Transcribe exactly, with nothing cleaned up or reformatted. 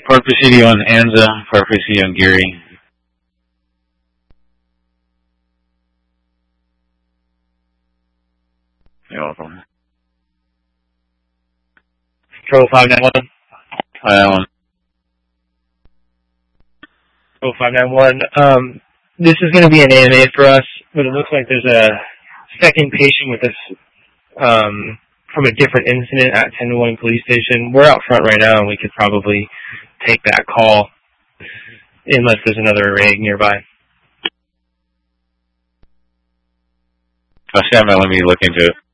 Corpus City on Anza, Corpus City on Geary. You're welcome. Control five nine one. Hi, Alan. Control five nine one. Um, this is going to be an A M A for us, but it looks like there's a second patient with us um, from a different incident at ten to one Police Station. We're out front right now, and we could probably take that call unless there's another rig nearby. Oh, Sam, let me look into it.